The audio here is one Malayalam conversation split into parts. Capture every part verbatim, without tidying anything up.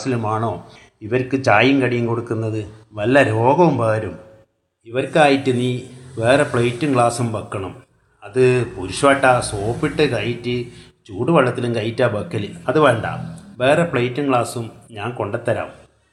ക്ലാസ്സിലുമാണോ ഇവർക്ക് ചായയും കടിയും കൊടുക്കുന്നത്? വല്ല രോഗവും പകരും. ഇവർക്കായിട്ട് നീ വേറെ പ്ലേറ്റും ഗ്ലാസും വെക്കണം. അത് പുരുഷവട്ട സോപ്പിട്ട് കയറ്റി ചൂടുവെള്ളത്തിലും കയറ്റാ വെക്കൽ. അത് വേണ്ട, വേറെ പ്ലേറ്റും ഗ്ലാസും ഞാൻ കൊണ്ടുത്തരാം.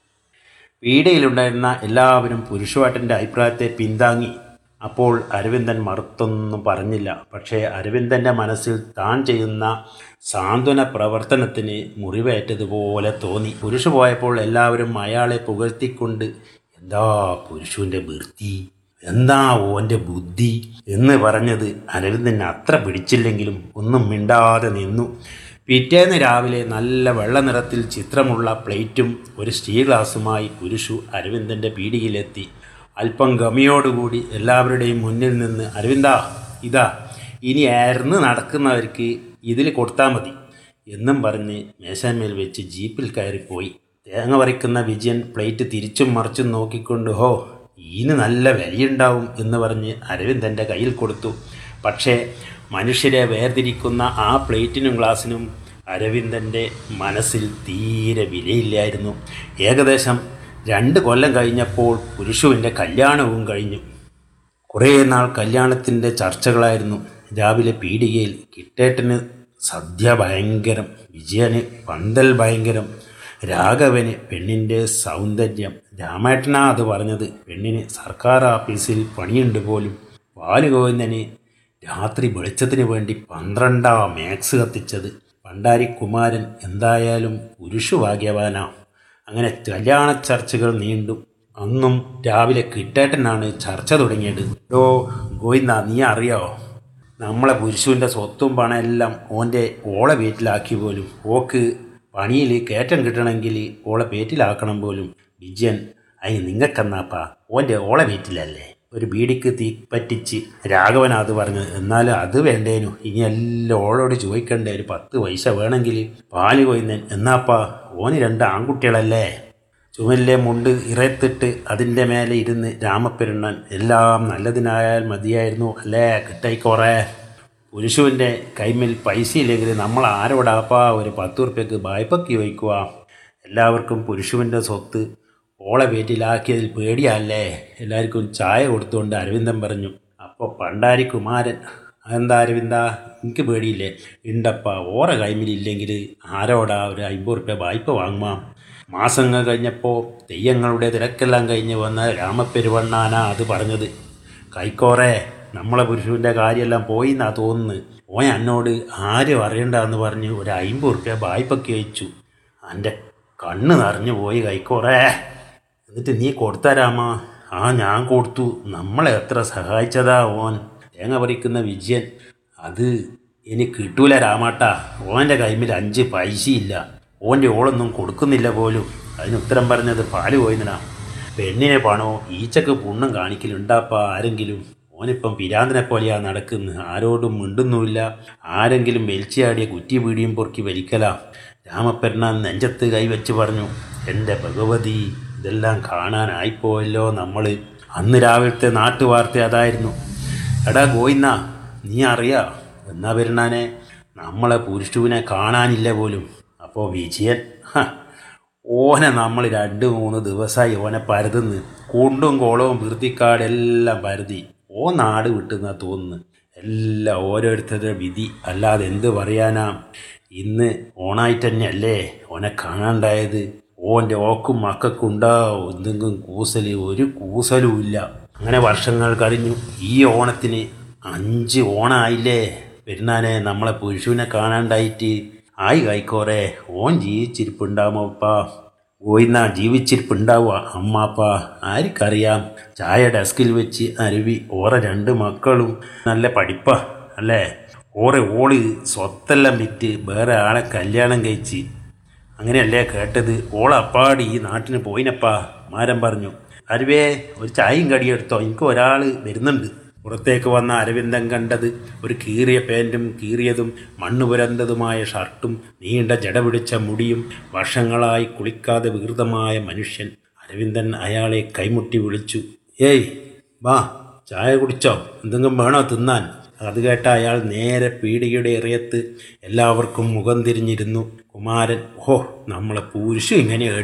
പീടികയിലുണ്ടായിരുന്ന എല്ലാവരും പുരുഷവട്ടൻ്റെ അഭിപ്രായത്തെ പിന്താങ്ങി. അപ്പോൾ അരവിന്ദൻ മറുത്തൊന്നും പറഞ്ഞില്ല. പക്ഷേ അരവിന്ദൻ്റെ മനസ്സിൽ താൻ ചെയ്യുന്ന സാന്ത്വന പ്രവർത്തനത്തിന് മുറിവേറ്റതുപോലെ തോന്നി. പുരുഷ പോയപ്പോൾ എല്ലാവരും അയാളെ പുകഴ്ത്തിക്കൊണ്ട് എന്താ പുരുഷൻ്റെ വൃത്തി, എന്താ ഓൻ്റെ ബുദ്ധി എന്ന് പറഞ്ഞത് അരവിന്ദന് അത്ര പിടിച്ചില്ലെങ്കിലും ഒന്നും മിണ്ടാതെ നിന്നു. പിറ്റേന്ന് രാവിലെ നല്ല വെള്ള നിറത്തിൽ ചിത്രമുള്ള പ്ലേറ്റും ഒരു സ്റ്റീൽ ഗ്ലാസുമായി പുരുഷു അരവിന്ദൻ്റെ പീടികയിലെത്തി. അല്പം ഗമിയോടുകൂടി എല്ലാവരുടെയും മുന്നിൽ നിന്ന് അരവിന്ദാ, ഇതാ ഇനി ആർന്ന് നടക്കുന്നവർക്ക് ഇതിൽ കൊടുത്താൽ മതി എന്നും പറഞ്ഞ് മേശാന്മേൽ വെച്ച് ജീപ്പിൽ കയറിപ്പോയി. തേങ്ങ പറിക്കുന്ന വിജയൻ പ്ലേറ്റ് തിരിച്ചും മറിച്ചും നോക്കിക്കൊണ്ട് ഹോ ഇതിന് നല്ല വിലയുണ്ടാവും എന്ന് പറഞ്ഞ് അരവിന്ദൻ്റെ കയ്യിൽ കൊടുത്തു. പക്ഷേ മനുഷ്യരെ വേർതിരിക്കുന്ന ആ പ്ലേറ്റിനും ഗ്ലാസിനും അരവിന്ദൻ്റെ മനസ്സിൽ തീരെ വിലയില്ലായിരുന്നു. ഏകദേശം രണ്ട് കൊല്ലം കഴിഞ്ഞപ്പോൾ പുരുഷുവിൻ്റെ കല്യാണവും കഴിഞ്ഞു. കുറേ നാൾ കല്യാണത്തിൻ്റെ ചർച്ചകളായിരുന്നു. രാവിലെ പീടികയിൽ കിട്ടേട്ടന് സദ്യ ഭയങ്കരം, വിജയന് പന്തൽ ഭയങ്കരം, രാഘവന് പെണ്ണിൻ്റെ സൗന്ദര്യം, രാമേട്ടനാ അത് പറഞ്ഞത്, പെണ്ണിന് സർക്കാർ ഓഫീസിൽ പണിയുണ്ട് പോലും, ബാലുഗോവിന്ദന് രാത്രി വെളിച്ചത്തിന് വേണ്ടി പന്ത്രണ്ടാം മാക്സ് കത്തിച്ചത്, പണ്ടാരി കുമാരൻ എന്തായാലും പുരുഷു ഭാഗ്യവാനാ. അങ്ങനെ കല്യാണ ചർച്ചകൾ നീണ്ടു. അന്നും രാവിലെ കിട്ടേട്ടനാണ് ചർച്ച തുടങ്ങിയത്. ഓ ഗോവിന്ദ, നീ അറിയാവോ, നമ്മളെ പുരുഷുവിൻ്റെ സ്വത്തും പണം എല്ലാം ഓൻ്റെ ഓളെ വീട്ടിലാക്കി പോലും. ഓക്ക് പണിയിൽ കയറ്റം കിട്ടണമെങ്കിൽ ഓളെ പേറ്റിലാക്കണം പോലും. വിജയൻ, അയ്യ നിങ്ങൾക്കെന്നാപ്പാ, ഓൻ്റെ ഓളെ വീട്ടിലല്ലേ. ഒരു ബീഡിക്ക് തീ പറ്റിച്ച് രാഘവൻ അത് പറഞ്ഞത്. എന്നാലും അത് വേണ്ടേനു, ഇനി എല്ലാം ഓളോട് ചോദിക്കണ്ടേ, ഒരു പത്ത് പൈസ വേണമെങ്കിൽ. പാല് കൊയ്യുന്നൻ, എന്നാപ്പാ ഓന് രണ്ട് ആൺകുട്ടികളല്ലേ. ചുമലിലെ മുണ്ട് ഇറത്തിട്ട് അതിൻ്റെ മേലെ ഇരുന്ന് രാമപ്പെരുണ്ണൻ, എല്ലാം നല്ലതിനായാൽ മതിയായിരുന്നു അല്ലേ കിട്ടായിക്കോറേ. പുരുഷുവിൻ്റെ കൈമിൽ പൈസ ഇല്ലെങ്കിൽ നമ്മൾ ആരോടാപ്പാ ഒരു പത്ത് ഉറുപ്പ്യക്ക് വായ്പയ്ക്ക് വയ്ക്കുക. എല്ലാവർക്കും പുരുഷുവിൻ്റെ സ്വത്ത് ഓളെ വീട്ടിലാക്കിയതിൽ പേടിയല്ലേ. എല്ലാവർക്കും ചായ കൊടുത്തുകൊണ്ട് അരവിന്ദൻ പറഞ്ഞു. അപ്പോൾ പണ്ടാരി കുമാരൻ, അതെന്താ അരവിന്ദ, എനിക്ക് പേടിയില്ലേ? ഉണ്ടപ്പാ, ഓറെ കൈമിലില്ലെങ്കിൽ ആരോടാ ഒരു അമ്പത് റുപ്യ വായ്പ വാങ്ങുമാം. മാസങ്ങൾ കഴിഞ്ഞപ്പോൾ തെയ്യങ്ങളുടെ തിരക്കെല്ലാം കഴിഞ്ഞ് വന്ന രാമപ്പെരുവണ്ണാനാ അത് പറഞ്ഞത്. കൈക്കോറേ, നമ്മളെ പുരുഷൻ്റെ കാര്യമെല്ലാം പോയി എന്നാ തോന്നുന്നു. ഓൻ എന്നോട് ആരും അറിയണ്ടെന്ന് പറഞ്ഞ് ഒരു അമ്പത് റുപ്യ വായ്പയ്ക്ക് അയച്ചു. എൻ്റെ കണ്ണ് നിറഞ്ഞു പോയി കൈക്കോറേ. എന്നിട്ട് നീ കൊടുത്തരാമാ? ആ ഞാൻ കൊടുത്തു. നമ്മളെ എത്ര സഹായിച്ചതാ ഓൻ. തേങ്ങ പറിക്കുന്ന വിജയൻ, അത് എനിക്ക് കിട്ടൂല രാമാട്ടാ, ഓൻ്റെ കൈമിൽ അഞ്ച് പൈസയില്ല, ഓൻ്റെ ഓളൊന്നും കൊടുക്കുന്നില്ല പോലും. അതിന് ഉത്തരം പറഞ്ഞത് പാല് പോയിന്നാ. പെണ്ണിനെ പണോ ഈച്ചക്ക് പുണ്ണം കാണിക്കലുണ്ടാപ്പാ ആരെങ്കിലും? ഓനിപ്പം പിരാന്തനെ പോലെയാ നടക്കുന്നു, ആരോടും മിണ്ടുന്നുമില്ല. ആരെങ്കിലും വലിച്ചാടിയ കുറ്റി പീടിയും പൊറുക്കി വലിക്കലാ. രാമപ്പെരുണ്ണൻ നെഞ്ചത്ത് കൈവച്ച് പറഞ്ഞു, എൻ്റെ ഭഗവതി, ഇതെല്ലാം കാണാനായിപ്പോയല്ലോ നമ്മൾ. അന്ന് രാവിലത്തെ നാട്ടുവാർത്ത അതായിരുന്നു. എടാ ഗോയിന്ന, നീ അറിയാ എന്നാ പെരുന്നാനെ, നമ്മളെ പുരുഷുവിനെ കാണാനില്ല പോലും. അപ്പോൾ വിജയൻ, ഓനെ നമ്മൾ രണ്ട് മൂന്ന് ദിവസമായി ഓനെ പരതുന്ന്, കുണ്ടും കോളവും വൃത്തിക്കാടെല്ലാം പരതി. ഓ നാട് വിട്ടുന്നാ തോന്നുന്നു. എല്ലാം ഓരോരുത്തരുടെ വിധി, അല്ലാതെ എന്ത് പറയാനാ. ഇന്ന് ഓണായിട്ട് തന്നെയല്ലേ ഓനെ കാണാണ്ടായത്. ഓൻ്റെ ഓക്കും മക്കൾക്കും ഉണ്ടാവും എന്തെങ്കിലും കൂസൽ, ഒരു കൂസലും ഇല്ല. അങ്ങനെ വർഷങ്ങൾ കഴിഞ്ഞു. ഈ ഓണത്തിന് അഞ്ച് ഓണായില്ലേ പെരുന്നാനെ, നമ്മളെ പുരുഷുവിനെ കാണാണ്ടായിട്ട്. ആയി കൈക്കോറേ, ഓൻ ജീവിച്ചിരിപ്പുണ്ടാവുമോപ്പാ? ഗോയിന്ന, ജീവിച്ചിരിപ്പുണ്ടാവുക അമ്മാപ്പാ? ആർക്കറിയാം. ചായ ഡെസ്കിൽ വെച്ച് അരുവി ഓറെ രണ്ട് മക്കളും നല്ല പഠിപ്പാ അല്ലേ. ഓറെ ഓള് സ്വത്തെല്ലാം വിറ്റ് വേറെ ആളെ കല്യാണം കഴിച്ച്, അങ്ങനെയല്ലേ കേട്ടത്. ഓളപ്പാടി ഈ നാട്ടിന് പോയിനപ്പാ. മാരൻ പറഞ്ഞു, അരുവേ ഒരു ചായയും കടിയെടുത്തോ, എനിക്ക് ഒരാൾ വരുന്നുണ്ട്. പുറത്തേക്ക് വന്ന അരവിന്ദൻ കണ്ടത് ഒരു കീറിയ പാൻറ്റും കീറിയതും മണ്ണ് പുരന്തതുമായ ഷർട്ടും നീണ്ട ജട പിടിച്ച മുടിയും വർഷങ്ങളായി കുളിക്കാതെ വികൃതമായ മനുഷ്യൻ. അരവിന്ദൻ അയാളെ കൈമുട്ടി വിളിച്ചു, ഏയ് വാ, ചായ കുടിച്ചോ, എന്തെങ്കിലും വേണോ തിന്നാൻ? അത് കേട്ട അയാൾ നേരെ പീടികയുടെ ഇറയത്ത് എല്ലാവർക്കും മുഖം തിരിഞ്ഞിരുന്നു. കുമാരൻ, ഓ നമ്മളെ പുരുഷു ഇങ്ങനെ